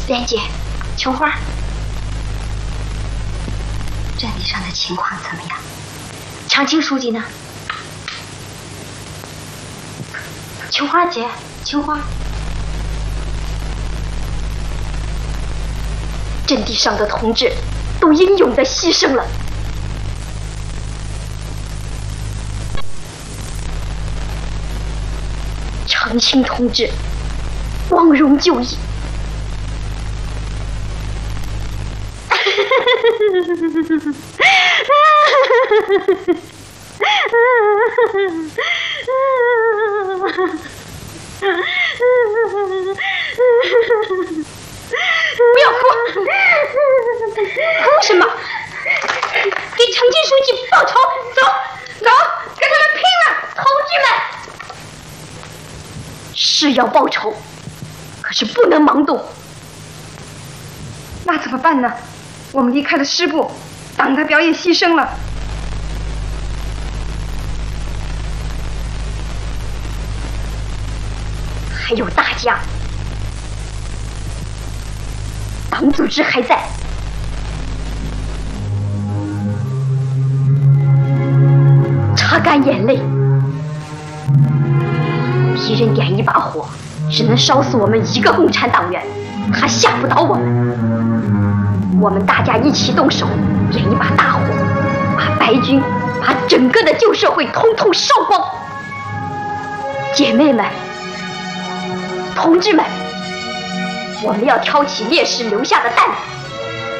莲姐，琼花，阵地上的情况怎么样？长青书记呢？琼花姐，琼花，阵地上的同志都英勇地牺牲了。长青同志光荣就义。不要哭，哭什么？给长青书记报仇！走，走，跟他们拼了，同志们！是要报仇，可是不能盲动。 那怎么办呢？我们离开了师部，党代表也牺牲了。 还有大家，党组织还在，擦干眼泪。敌人点一把火，只能烧死我们一个共产党员，他吓不倒我们。我们大家一起动手，点一把大火，把白军，把整个的旧社会统统烧光。姐妹们，同志们，我们要挑起烈士留下的担子，